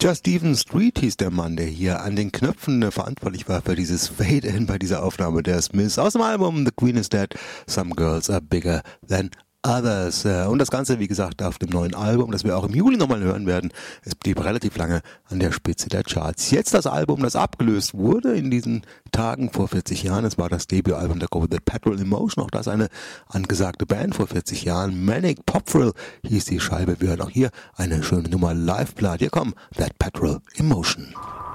Ja, Stephen Street hieß der Mann, der hier an den Knöpfen verantwortlich war für dieses Fade-In bei dieser Aufnahme der Smiths aus dem Album The Queen is Dead, Some Girls Are Bigger Than Others. Und das Ganze, wie gesagt, auf dem neuen Album, das wir auch im Juli nochmal hören werden. Es blieb relativ lange an der Spitze der Charts. Jetzt das Album, das abgelöst wurde in diesen Tagen vor 40 Jahren. Es war das Debütalbum der Go With The Petrol Emotion. Auch das eine angesagte Band vor 40 Jahren. Manic Pop Thrill hieß die Scheibe. Wir hören auch hier eine schöne Nummer Live-Platte. Hier kommt That Petrol Emotion.